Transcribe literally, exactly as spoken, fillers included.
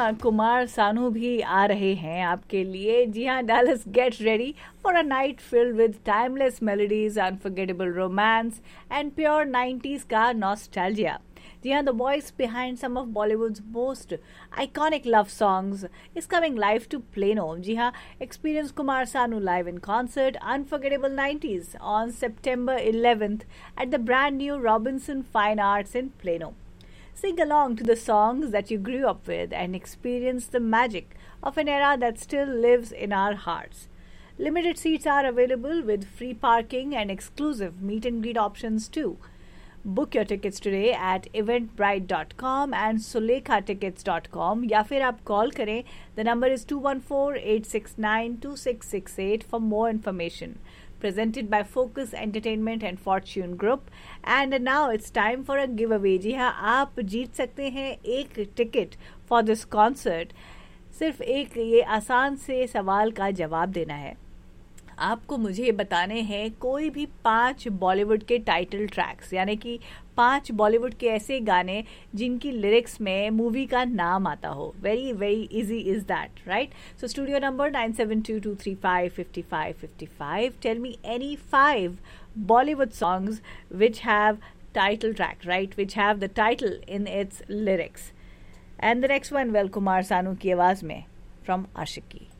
हाँ, कुमार सानू भी आ रहे हैं आपके लिए. जी हाँ, Dallas, get ready for a night filled with timeless melodies, unforgettable romance and pure nineties का nostalgia. जी हाँ, the voice behind some of Bollywood's most iconic love songs is coming live to Plano. जी हाँ, experience Kumar Sanu live in concert, Unforgettable nineties on September eleventh at the brand new Robinson Fine Arts in Plano. Sing along to the songs that you grew up with and experience the magic of an era that still lives in our hearts. Limited seats are available with free parking and exclusive meet and greet options too. Book your tickets today at eventbrite dot com and sulekha tickets dot com या फिर आप call करें. The number is two one four, eight six nine, two six six eight for more information. Presented by Focus Entertainment and Fortune Group. And now it's time for a giveaway. जी हाँ, आप जीत सकते हैं एक ticket for this concert. सिर्फ एक ये आसान से सवाल का जवाब देना है. आपको मुझे बताने हैं कोई भी पांच बॉलीवुड के टाइटल ट्रैक्स, यानी कि पांच बॉलीवुड के ऐसे गाने जिनकी लिरिक्स में मूवी का नाम आता हो. Very very easy is that, right? So studio number nine seven to to three five fifty five fifty five. Tell me any five Bollywood songs which have title track, right? Which have the title in its lyrics. And the next one, well, Kumar Sanu की आवाज में from Ashiki.